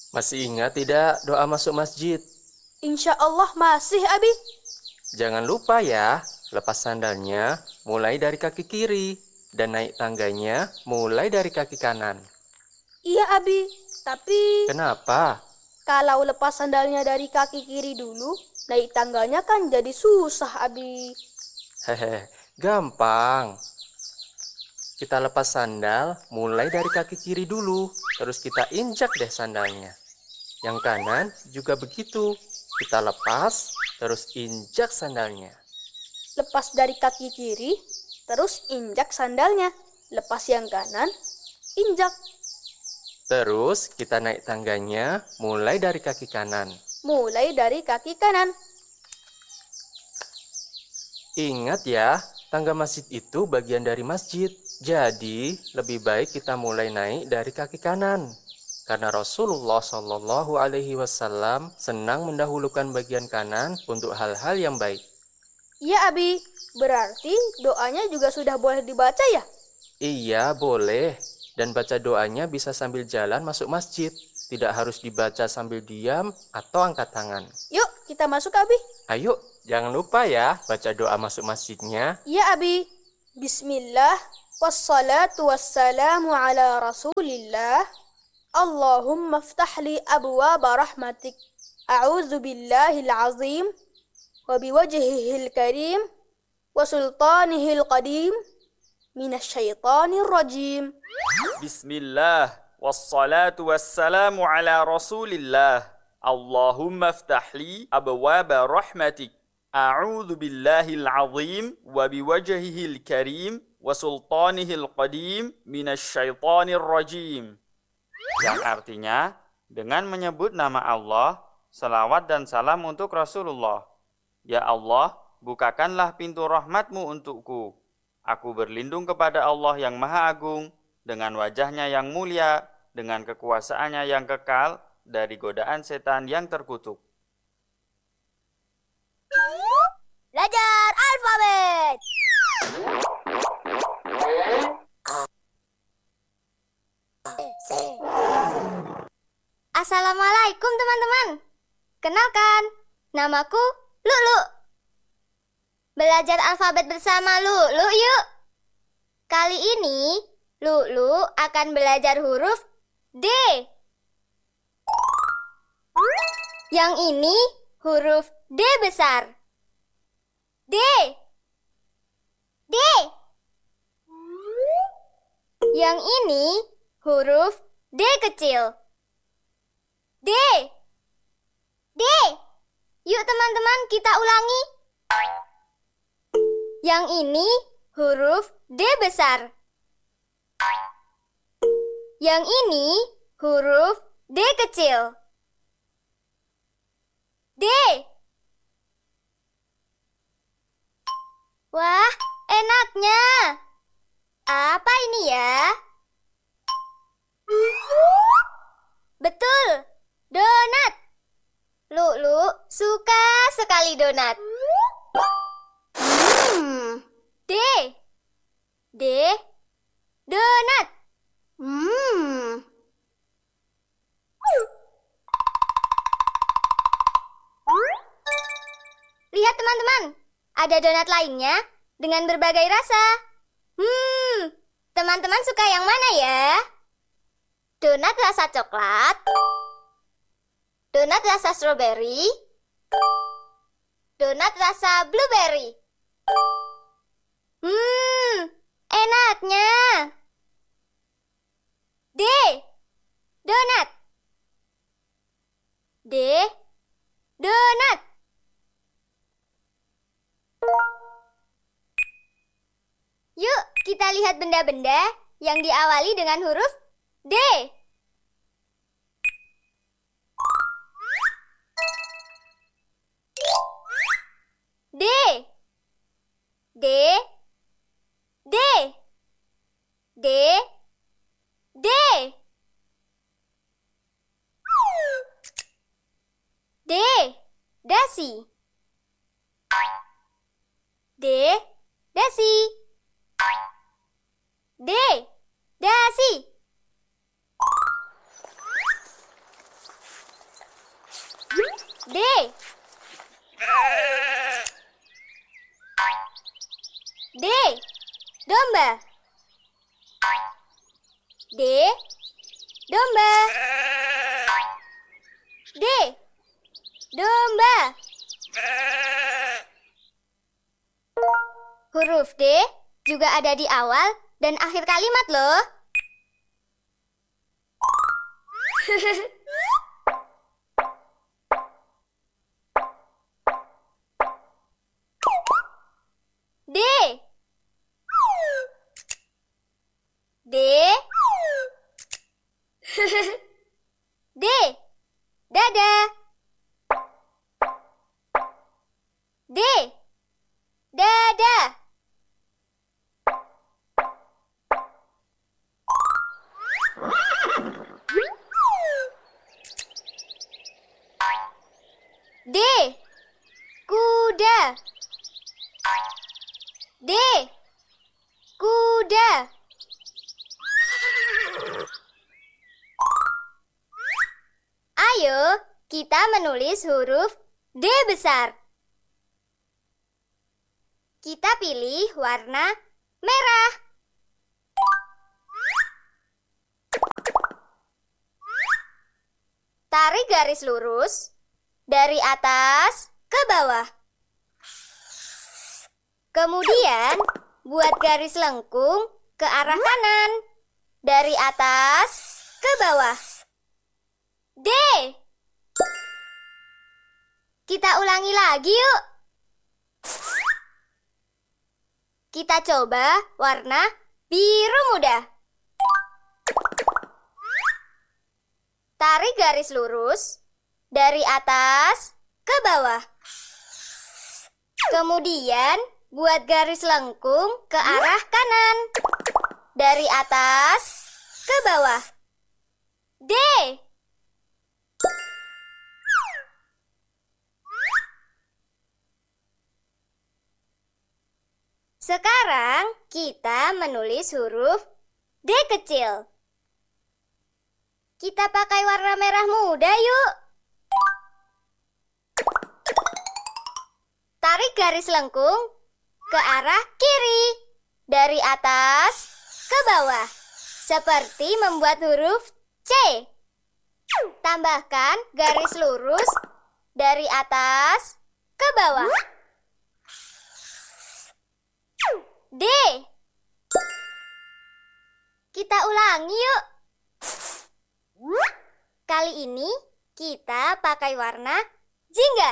Masih ingat tidak doa masuk masjid? Insya Allah masih, Abi. Jangan lupa ya, lepas sandalnya mulai dari kaki kiri dan naik tangganya mulai dari kaki kanan. Iya, Abi. Tapi Kenapa? kalau lepas sandalnya dari kaki kiri dulu, naik tangganya kan jadi susah, Abi. Hehe, gampang. Kita lepas sandal mulai dari kaki kiri dulu, terus kita injak deh sandalnya. Yang kanan juga begitu. Kita lepas, terus injak sandalnya. Lepas dari kaki kiri, terus injak sandalnya. Lepas yang kanan, injak. Terus kita naik tangganya mulai dari kaki kanan. Mulai dari kaki kanan. Ingat ya, tangga masjid itu bagian dari masjid. Jadi, lebih baik kita mulai naik dari kaki kanan. Karena Rasulullah Shallallahu Alaihi Wasallam senang mendahulukan bagian kanan untuk hal-hal yang baik. Iya, Abi. Berarti doanya juga sudah boleh dibaca ya? Iya, boleh. Dan baca doanya bisa sambil jalan masuk masjid. Tidak harus dibaca sambil diam atau angkat tangan. Yuk, kita masuk, Abi. Ayo, jangan lupa ya baca doa masuk masjidnya. Iya, Abi. Bismillah, wassalatu wassalamu ala rasulillah. Allahumma ftah li abwaba rahmatik. A'udzu billahil azim wa biwajhihil karim wa sultanihil qadim minasyaitonir rajim. Bismillah, wassalatu wassalamu ala rasulillah. Allahumma ftah li abwaba rahmatik. A'udzu billahil azim wa biwajhihil karim wa sultanihil qadim minasyaitonir rajim. Yang artinya, dengan menyebut nama Allah, salawat dan salam untuk Rasulullah. Ya Allah, bukakanlah pintu rahmatmu untukku. Aku berlindung kepada Allah yang Maha Agung, dengan wajahnya yang mulia, dengan kekuasaannya yang kekal, dari godaan setan yang terkutuk. Belajar alfabet. Assalamualaikum teman-teman. Kenalkan, namaku Lulu. Belajar alfabet bersama Lulu yuk. Kali ini Lulu akan belajar huruf D. Yang ini huruf D besar. D. D. Yang ini huruf D kecil. D. D. Yuk teman-teman kita ulangi. Yang ini huruf D besar. Yang ini huruf D kecil. D. Wah, enaknya. Apa ini ya? Betul, donat. Lulu suka sekali donat. D. D. Donat. Lihat teman-teman, ada donat lainnya dengan berbagai rasa. Teman-teman suka yang mana ya? Donat rasa coklat, donat rasa stroberi, donat rasa blueberry. Enaknya. D. Donat. D. Donat. Yuk, kita lihat benda-benda yang diawali dengan huruf D. D. D. D. D. D. D. Dasi. D. Dasi. D. Dasi. Domba. D. Domba. Huruf D juga ada di awal dan akhir kalimat loh. D. D. D. Dada. D. Dada. D. Kuda. D. Kuda. Ayo, kita menulis huruf D besar. Kita pilih warna merah. Tarik garis lurus dari atas ke bawah. Kemudian, buat garis lengkung ke arah kanan. Dari atas ke bawah. D. Kita ulangi lagi yuk. Kita coba warna biru muda. Tarik garis lurus dari atas ke bawah. Kemudian buat garis lengkung ke arah kanan. Dari atas ke bawah. D. Sekarang kita menulis huruf D kecil. Kita pakai warna merah muda yuk. Tarik garis lengkung ke arah kiri. Dari atas ke bawah. Seperti membuat huruf C. Tambahkan garis lurus dari atas ke bawah. D. Kita ulangi yuk. Kali ini kita pakai warna jingga.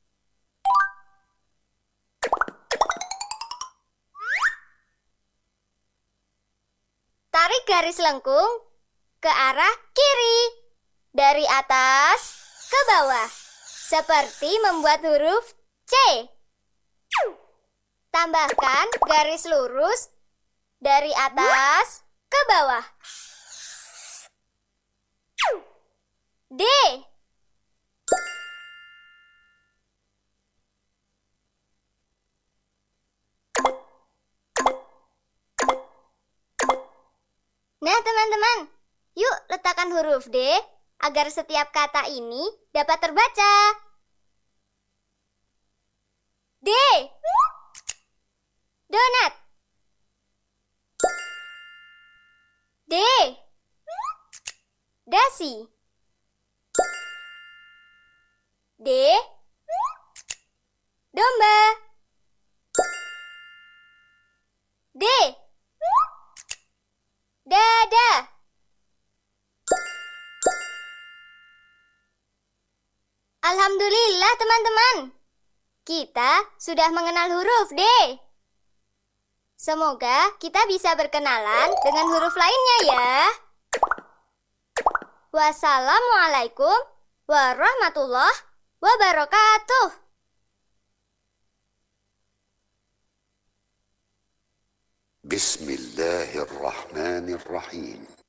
Tarik garis lengkung ke arah kiri. Dari atas ke bawah. Seperti membuat huruf C. Tambahkan garis lurus dari atas ke bawah. D. Nah teman-teman, yuk letakkan huruf D agar setiap kata ini dapat terbaca. D. Donat. D. Dasi. D. Domba. D. Dada. Alhamdulillah teman-teman, kita sudah mengenal huruf D. Semoga kita bisa berkenalan dengan huruf lainnya ya. Wassalamualaikum warahmatullahi wabarakatuh. Bismillahirrahmanirrahim.